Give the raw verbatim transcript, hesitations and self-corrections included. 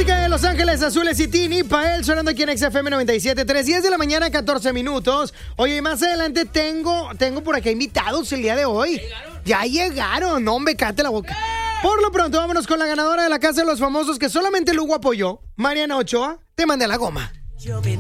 música de Los Ángeles Azules y Tini Pael sonando aquí en X F M noventa y siete punto tres, diez de la mañana, catorce minutos. Oye, y más adelante tengo, tengo por acá invitados el día de hoy. ¿Llegaron? Ya llegaron, no, hombre, cállate la boca. ¡Eh! Por lo pronto, vámonos con la ganadora de la Casa de los Famosos que solamente Lugo apoyó, Mariana Ochoa. Te mandé la goma. Yo